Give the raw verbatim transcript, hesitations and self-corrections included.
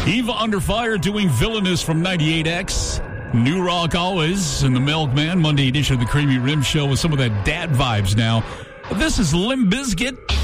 Eva Under Fire doing Villainous from ninety-eight X. New Rock always. And the Milkman, Monday edition of the Creamy Rim Show with some of that dad vibes now. This is Limp Bizkit.